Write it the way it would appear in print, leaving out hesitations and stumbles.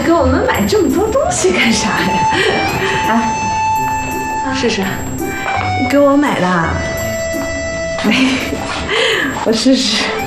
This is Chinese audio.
给我们买这么多东西干啥呀？啊，试试，你给我买的？没，我试试。